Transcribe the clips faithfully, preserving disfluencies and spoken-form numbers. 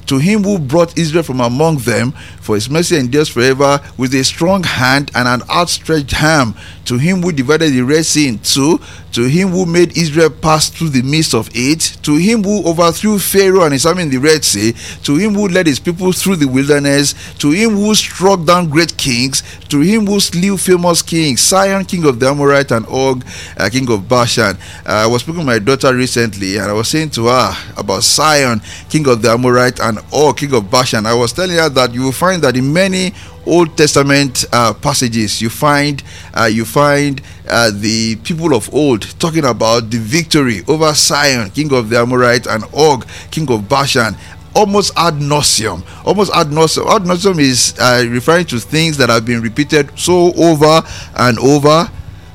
To him who brought Israel from among them, for his mercy endures forever, with a strong hand and an outstretched arm. To him who divided the Red Sea in two, to him who made Israel pass through the midst of it, to him who overthrew Pharaoh and his army in the Red Sea, to him who led his people through the wilderness, to him who struck down great kings, to him who slew famous kings, Sihon, king of the Amorites, and Og, uh, king of Bashan. Uh, I was speaking to my daughter recently, and I was saying to her about Sihon, king of the Amorites, and Og, king of Bashan. I was telling her that you will find that in many Old Testament uh, passages, you find uh, you find uh, the people of old talking about the victory over Sihon, king of the Amorites, and Og, king of Bashan, almost ad nauseum. Almost ad nauseum. Ad nauseum is uh, referring to things that have been repeated so over and over,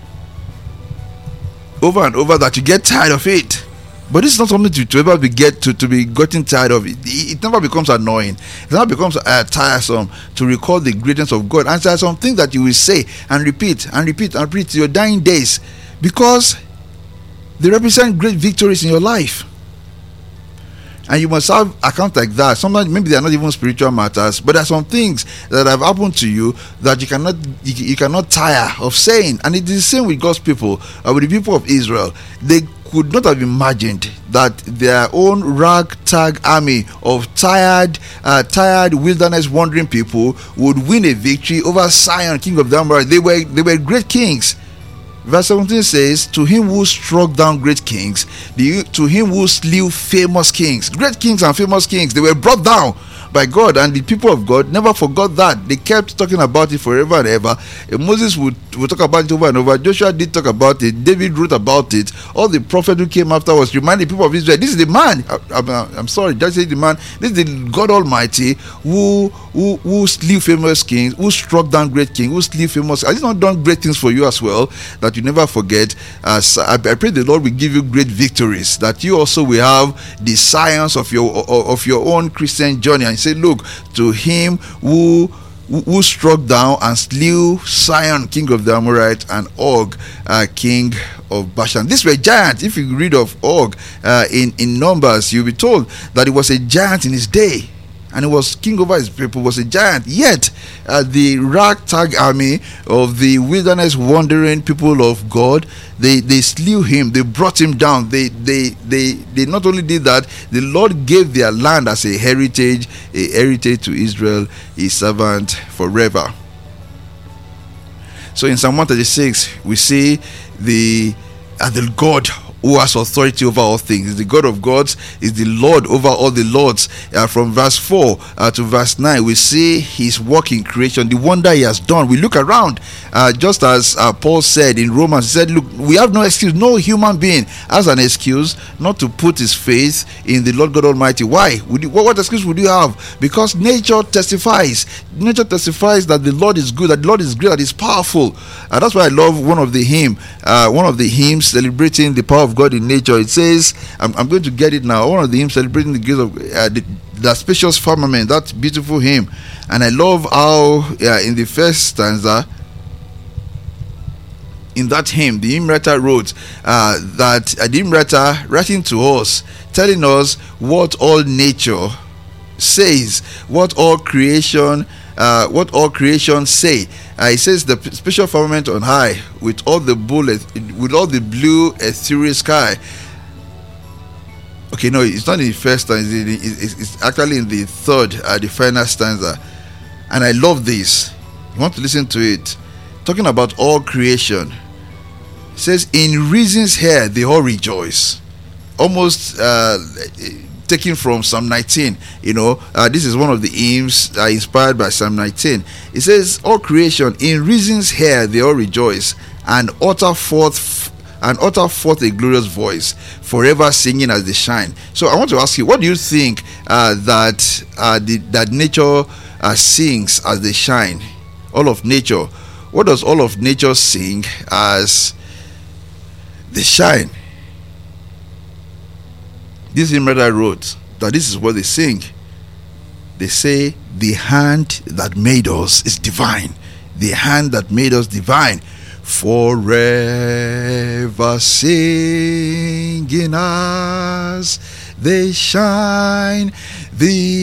over and over that you get tired of it. But this is not something to, to ever be get to, to be gotten tired of. It, it never becomes annoying. It never becomes uh, tiresome to recall the greatness of God. And there are some things that you will say and repeat and repeat and repeat to your dying days, because they represent great victories in your life. And you must have accounts like that. Sometimes maybe they are not even spiritual matters, but there are some things that have happened to you that you cannot you, you cannot tire of saying. And it is the same with God's people, uh, with the people of Israel. They could not have imagined that their own ragtag army of tired, uh, tired wilderness wandering people would win a victory over Sihon, king of the Amorites. They were they were great kings. Verse seventeen says, to him who struck down great kings, the, to him who slew famous kings. Great kings and famous kings, they were brought down by God, and the people of God never forgot that. They kept talking about it forever and ever. And Moses would, would talk about it over and over. Joshua did talk about it. David wrote about it. All the prophets who came after was reminding people of Israel, this is the man, I, I, I'm sorry, just say the man, this is the God Almighty who, who, who slew famous kings, who struck down great kings, who slew famous. Has he not done great things for you as well, that you never forget? As I, I pray the Lord will give you great victories, that you also will have the science of your of your own Christian journey, and say, look, to him who who struck down and slew Sihon, king of the Amorites, and Og, uh, king of Bashan. These were giants. If you read of Og uh, in in Numbers, you'll be told that he was a giant in his day, and he was king over his people, was a giant. Yet uh, the ragtag army of the wilderness wandering people of God, they they slew him, they brought him down. They they they they not only did that, the Lord gave their land as a heritage, a heritage to Israel, his servant forever. So in Psalm one thirty-six, we see the uh, the God who has authority over all things. Is the God of gods, is the Lord over all the lords. Uh, from verse four uh, to verse nine, we see his work in creation, the wonder he has done. We look around, uh, just as uh, Paul said in Romans, he said, look, we have no excuse. No human being has an excuse not to put his faith in the Lord God Almighty. Why? Would you, what, what excuse would you have? Because nature testifies. Nature testifies that the Lord is good, that the Lord is great, that he's powerful. Uh, that's why I love one of the hymn, uh, one of the hymns celebrating the power of God in nature. It says, I'm, I'm going to get it now, one of the hymns celebrating the grace of uh, the, the spacious firmament, that beautiful hymn. And I love how uh, in the first stanza, in that hymn, the hymn writer wrote uh, that uh, the hymn writer writing to us, telling us what all nature says, what all creation Uh, what all creation say. Uh, it says the special firmament on high, with all the bullet, with all the blue ethereal sky. Okay, no, it's not in the first stanza. It's, it's actually in the third, uh, the final stanza. And I love this. You want to listen to it? Talking about all creation. It says, in reason's hair they all rejoice. Almost uh, taken from Psalm nineteen. You know, uh, this is one of the hymns uh, inspired by Psalm nineteen. It says, all creation, in reason's hair they all rejoice, and utter forth and utter forth a glorious voice, forever singing as they shine. So I want to ask you, what do you think uh, that uh, the, that nature uh, sings as they shine? All of nature. What does all of nature sing as they shine? This hymn writer wrote that this is what they sing. They say, the hand that made us is divine. The hand that made us divine. Forever singing as they shine. The